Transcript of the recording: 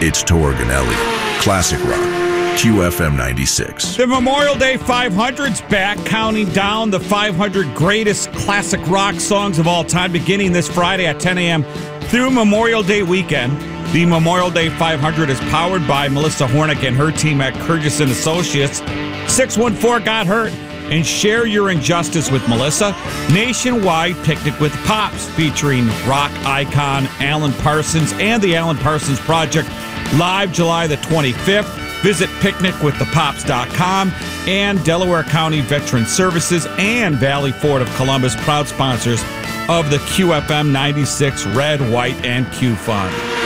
It's Torganelli. Classic rock. QFM 96. The Memorial Day 500's back, counting down the 500 greatest classic rock songs of all time, beginning this Friday at 10 a.m. through Memorial Day weekend. The Memorial Day 500 is powered by Melissa Hornick and her team at Kurgis & Associates. 614 Got Hurt. And share your injustice with Melissa. Nationwide Picnic with Pops, featuring rock icon Alan Parsons and the Alan Parsons Project, live July the 25th. Visit picnicwiththepops.com. And Delaware County Veteran Services and Valley Ford of Columbus, proud sponsors of the QFM 96 Red, White, and Q Fund.